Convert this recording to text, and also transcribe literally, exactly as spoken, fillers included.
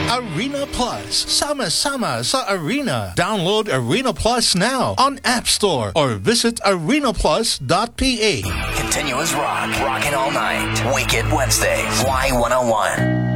Arena Plus. Sama-sama sa Arena. Download Arena Plus now on App Store or visit arena plus dot p h. Continuous rock. Rocking all night. Wicked Wednesday. Y one oh one.